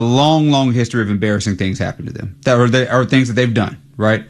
long history of embarrassing things happen to them or things that they've done, right?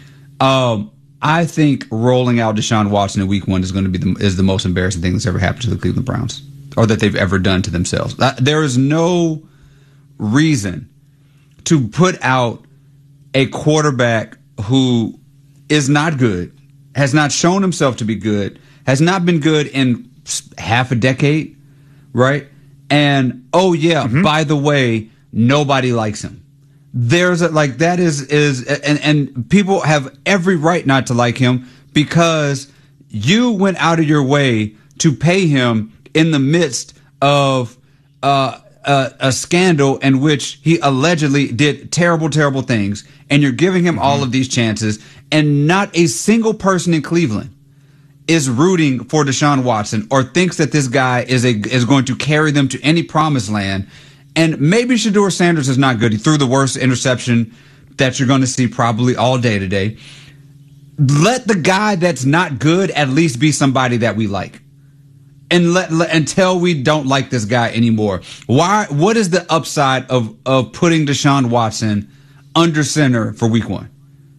I think rolling out Deshaun Watson in week 1 is going to be the most embarrassing thing that's ever happened to the Cleveland Browns or that they've ever done to themselves. There is no reason to put out a quarterback who is not good, has not shown himself to be good, has not been good in half a decade, right? And, by the way, nobody likes him. There's and people have every right not to like him because you went out of your way to pay him in the midst of a scandal in which he allegedly did terrible things, and you're giving him all of these chances, and not a single person in Cleveland is rooting for Deshaun Watson or thinks that this guy is going to carry them to any promised land. And maybe Shedeur Sanders is not good. He threw the worst interception that you're going to see probably all day today. Let the guy that's not good at least be somebody that we like. And until we don't like this guy anymore. What is the upside of putting Deshaun Watson under center for week 1?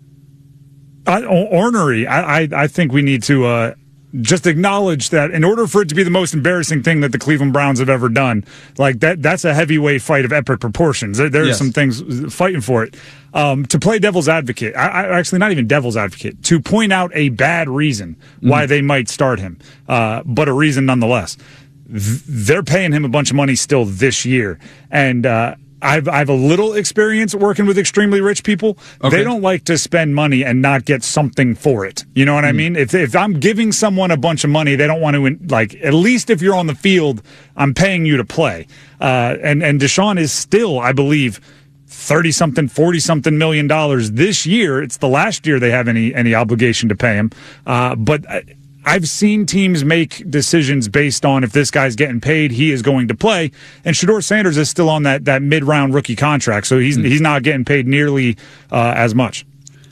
Ornery. I think we need to just acknowledge that in order for it to be the most embarrassing thing that the Cleveland Browns have ever done, like that's a heavyweight fight of epic proportions. There are some things fighting for it. To play devil's advocate, actually not even devil's advocate, to point out a bad reason why they might start him, but a reason nonetheless. They're paying him a bunch of money still this year, and I've a little experience working with extremely rich people. Okay. They don't like to spend money and not get something for it. You know what I mean? If I'm giving someone a bunch of money, they don't want to, at least if you're on the field, I'm paying you to play. And Deshaun is still, I believe, 30-something, 40-something million dollars this year. It's the last year they have any obligation to pay him. But I've seen teams make decisions based on if this guy's getting paid, he is going to play. And Shedeur Sanders is still on that mid-round rookie contract, so he's not getting paid nearly as much.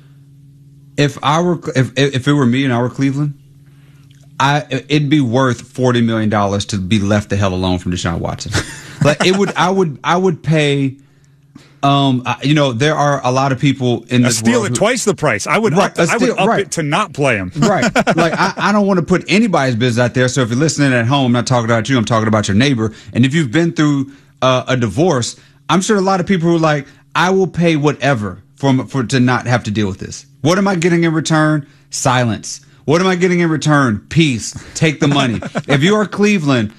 If it were me and I were Cleveland, it'd be worth $40 million to be left the hell alone from Deshaun Watson. I would pay. There are a lot of people in this steal world it twice the price. I would up it to not play him. Right. I don't want to put anybody's business out there. So if you're listening at home, I'm not talking about you. I'm talking about your neighbor. And if you've been through a divorce, I'm sure a lot of people who are like, I will pay whatever for to not have to deal with this. What am I getting in return? Silence. What am I getting in return? Peace. Take the money. If you are Cleveland,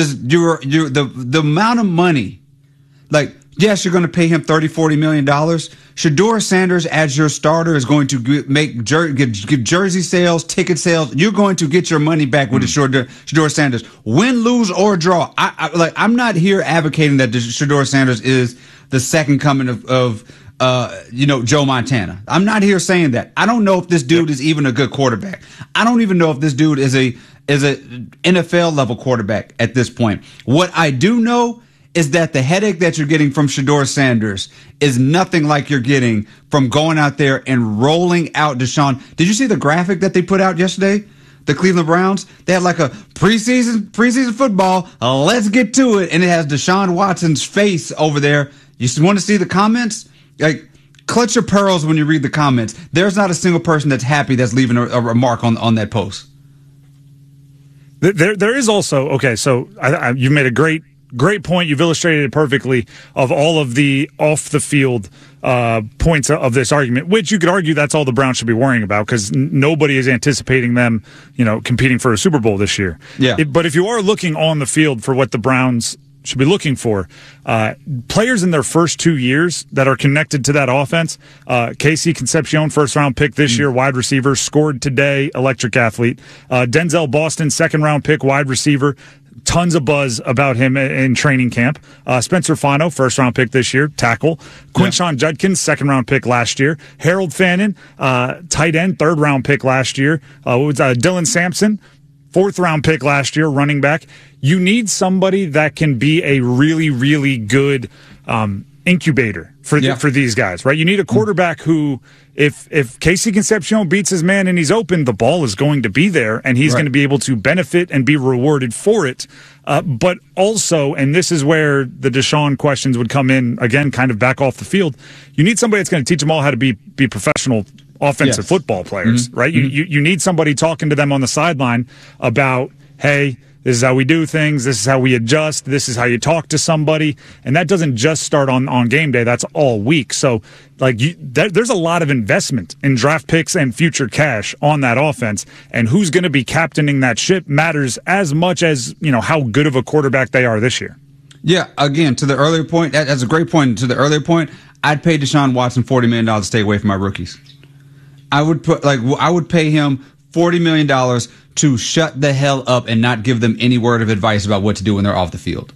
the amount of money, yes, you're going to pay him $30-40 million. Shedeur Sanders as your starter is going to give jersey sales, ticket sales. You're going to get your money back with Shedeur Sanders. Win, lose, or draw. I'm not here advocating that Shedeur Sanders is the second coming of Joe Montana. I'm not here saying that. I don't know if this dude is even a good quarterback. I don't even know if this dude is a NFL level quarterback at this point. What I do know is that the headache that you're getting from Shedeur Sanders is nothing like you're getting from going out there and rolling out Deshaun. Did you see the graphic that they put out yesterday? The Cleveland Browns, they had like a preseason football. Let's get to it. And it has Deshaun Watson's face over there. You want to see the comments? Clutch your pearls when you read the comments. There's not a single person that's happy that's leaving a remark on that post. There is also, okay, so you've made a great point. You've illustrated it perfectly of all of the off-the-field points of this argument, which you could argue that's all the Browns should be worrying about because nobody is anticipating them, competing for a Super Bowl this year. Yeah. But if you are looking on the field for what the Browns should be looking for, players in their first 2 years that are connected to that offense, Casey Concepcion, first-round pick this year, wide receiver, scored today, electric athlete. Denzel Boston, second-round pick, wide receiver. Tons of buzz about him in training camp. Spencer Fano, first-round pick this year, tackle. Quinshon Judkins, second-round pick last year. Harold Fannin, tight end, third-round pick last year. Dylan Sampson, fourth-round pick last year, running back. You need somebody that can be a really, really good incubator for these guys, right? You need a quarterback who, if Casey Concepcion beats his man and he's open, the ball is going to be there, and he's going to be able to benefit and be rewarded for it. But also, and this is where the Deshaun questions would come in, again, kind of back off the field, you need somebody that's going to teach them all how to be professional offensive football players, right? You need somebody talking to them on the sideline about, hey, this is how we do things. This is how we adjust. This is how you talk to somebody. And that doesn't just start on game day. That's all week. So, there's a lot of investment in draft picks and future cash on that offense. And who's going to be captaining that ship matters as much as, how good of a quarterback they are this year. Yeah, again, to the earlier point, that's a great point. To the earlier point, I'd pay Deshaun Watson $40 million to stay away from my rookies. I would pay him $40 million to shut the hell up and not give them any word of advice about what to do when they're off the field.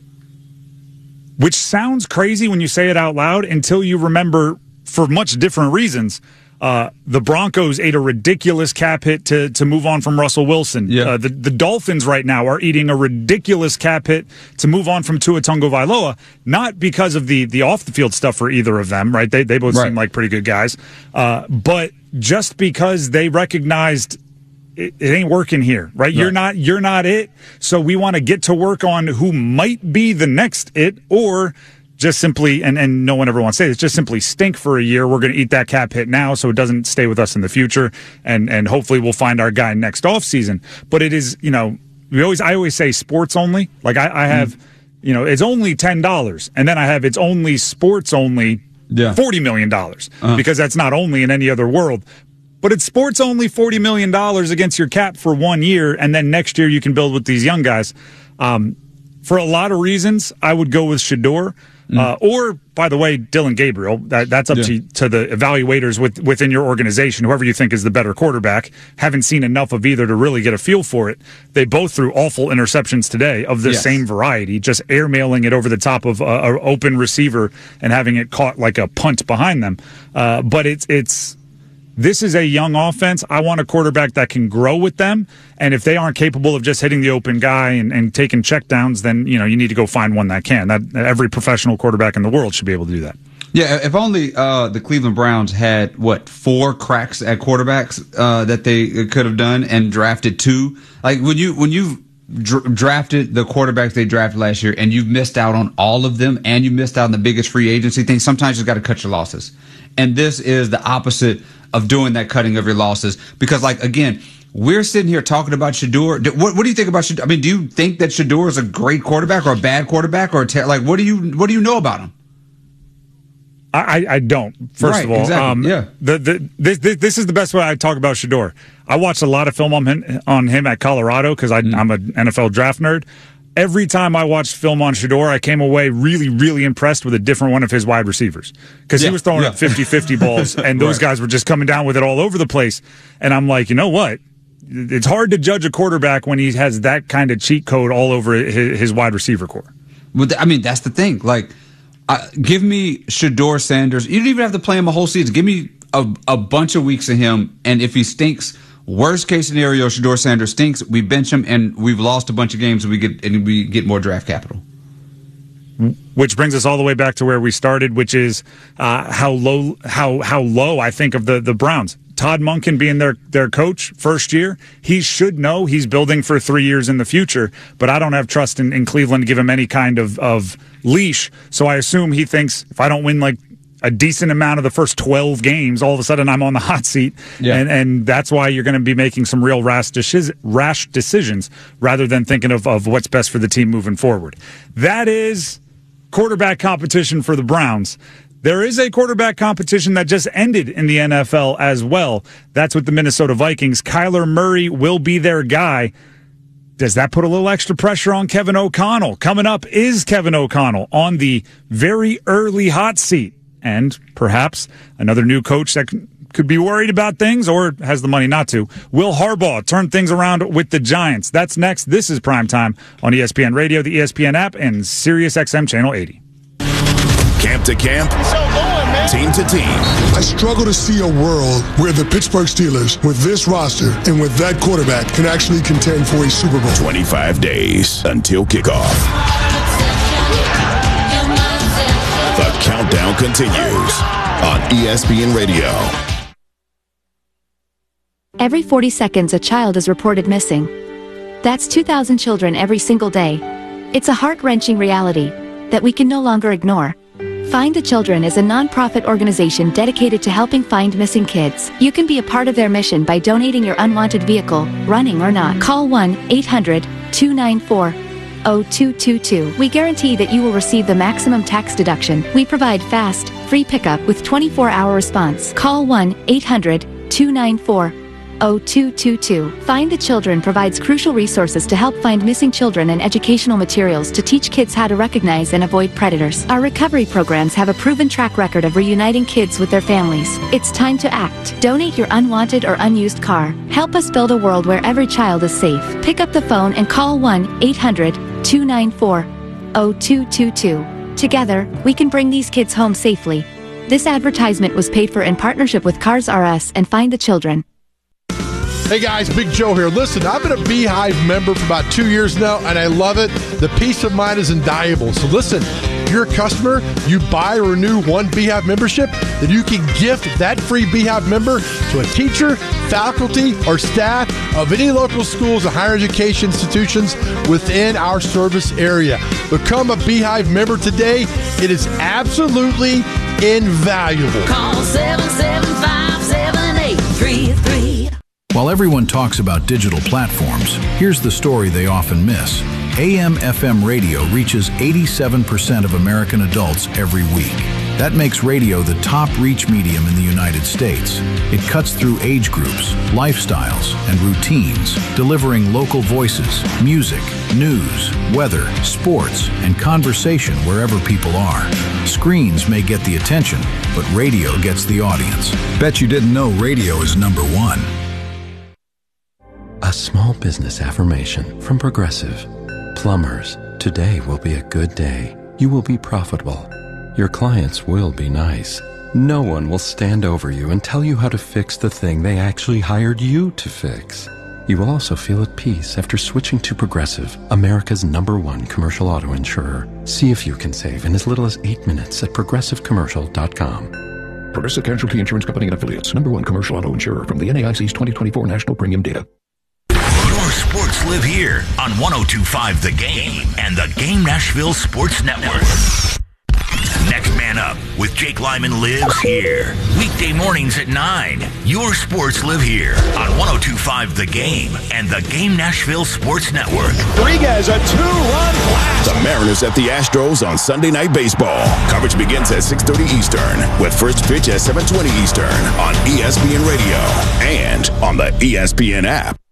Which sounds crazy when you say it out loud until you remember, for much different reasons, the Broncos ate a ridiculous cap hit to move on from Russell Wilson. Yeah. The Dolphins right now are eating a ridiculous cap hit to move on from Tua Tagovailoa, not because of the off-the-field stuff for either of them, right? They both seem like pretty good guys. But just because they recognized it ain't working here, right? You're not it. So we want to get to work on who might be the next it, or just simply, and no one ever wants to say this, just simply stink for a year. We're going to eat that cap hit now so it doesn't stay with us in the future. And hopefully we'll find our guy next offseason. But it is, I always say sports only. Like I have, it's only $10. And then I have it's only sports only $40 million because that's not only in any other world. But it's sports only $40 million against your cap for 1 year, and then next year you can build with these young guys. For a lot of reasons, I would go with Shedeur. Or, by the way, Dylan Gabriel. That's up to the evaluators within your organization, whoever you think is the better quarterback. Haven't seen enough of either to really get a feel for it. They both threw awful interceptions today of the same variety, just airmailing it over the top of an open receiver and having it caught like a punt behind them. But this is a young offense. I want a quarterback that can grow with them. And if they aren't capable of just hitting the open guy and taking checkdowns, then you need to go find one that can. That every professional quarterback in the world should be able to do that. Yeah, if only the Cleveland Browns had 4 cracks at quarterbacks that they could have done and drafted 2. Like when you drafted the quarterbacks they drafted last year and you've missed out on all of them and you missed out on the biggest free agency thing, sometimes you've got to cut your losses. And this is the opposite of doing that cutting of your losses. Because, again, we're sitting here talking about Shedeur. What do you think about Shedeur? I mean, do you think that Shedeur is a great quarterback or a bad quarterback? Or what do you know about him? I don't, first of all. Exactly. This is the best way I talk about Shedeur. I watched a lot of film on him at Colorado because I'm an NFL draft nerd. Every time I watched film on Shedeur, I came away really, really impressed with a different one of his wide receivers. Because he was throwing up 50-50 balls, and those guys were just coming down with it all over the place. And I'm like, you know what? It's hard to judge a quarterback when he has that kind of cheat code all over his wide receiver core. Well, I mean, that's the thing. Give me Shedeur Sanders. You don't even have to play him a whole season. Give me a bunch of weeks of him, and if he stinks, worst case scenario, Shedeur Sanders stinks. We bench him, and we've lost a bunch of games. And we get more draft capital. Which brings us all the way back to where we started, which is how low I think of the Browns. Todd Monken being their coach first year, he should know he's building for 3 years in the future. But I don't have trust in Cleveland to give him any kind of leash. So I assume he thinks if I don't win a decent amount of the first 12 games, all of a sudden I'm on the hot seat. Yeah. And that's why you're going to be making some real rash decisions rather than thinking of what's best for the team moving forward. That is quarterback competition for the Browns. There is a quarterback competition that just ended in the NFL as well. That's with the Minnesota Vikings. Kyler Murray will be their guy. Does that put a little extra pressure on Kevin O'Connell? Coming up is Kevin O'Connell on the very early hot seat. And perhaps another new coach that could be worried about things or has the money not to. Will Harbaugh turn things around with the Giants? That's next. This is Primetime on ESPN Radio, the ESPN app, and SiriusXM Channel 80. Camp to camp, team to team. I struggle to see a world where the Pittsburgh Steelers, with this roster and with that quarterback, can actually contend for a Super Bowl. 25 days until kickoff. The continues on ESPN Radio. Every 40 seconds, a child is reported missing. That's 2,000 children every single day. It's a heart-wrenching reality that we can no longer ignore. Find the Children is a non-profit organization dedicated to helping find missing kids. You can be a part of their mission by donating your unwanted vehicle, running or not. Call 1-800-294-0222. We guarantee that you will receive the maximum tax deduction. We provide fast, free pickup with 24-hour response. Call 1-800-294-0222. Find the Children provides crucial resources to help find missing children and educational materials to teach kids how to recognize and avoid predators. Our recovery programs have a proven track record of reuniting kids with their families. It's time to act. Donate your unwanted or unused car. Help us build a world where every child is safe. Pick up the phone and call 1-800-294-0222. Together, we can bring these kids home safely. This advertisement was paid for in partnership with Cars R Us and Find the Children. Hey guys, Big Joe here. Listen, I've been a Beehive member for about 2 years now, and I love it. The peace of mind is invaluable. So listen, if you're a customer, you buy or renew one Beehive membership, then you can gift that free Beehive member to a teacher, faculty, or staff of any local schools and higher education institutions within our service area. Become a Beehive member today. It is absolutely invaluable. Call 775-7833. While everyone talks about digital platforms, here's the story they often miss. AM/FM radio reaches 87% of American adults every week. That makes radio the top reach medium in the United States. It cuts through age groups, lifestyles, and routines, delivering local voices, music, news, weather, sports, and conversation wherever people are. Screens may get the attention, but radio gets the audience. Bet you didn't know radio is number one. A small business affirmation from Progressive. Plumbers, today will be a good day. You will be profitable. Your clients will be nice. No one will stand over you and tell you how to fix the thing they actually hired you to fix. You will also feel at peace after switching to Progressive, America's #1 commercial auto insurer. See if you can save in as little as 8 minutes at progressivecommercial.com. Progressive Casualty Insurance Company and Affiliates, #1 commercial auto insurer from the NAIC's 2024 National Premium Data. Your sports live here on 102.5 The Game and the Game Nashville Sports Network. Next Man Up with Jake Lyman lives here. Weekday mornings at 9. Your sports live here on 102.5 The Game and the Game Nashville Sports Network. Rodriguez, a 2-run blast. The Mariners at the Astros on Sunday Night Baseball. Coverage begins at 6:30 Eastern with first pitch at 7:20 Eastern on ESPN Radio and on the ESPN app.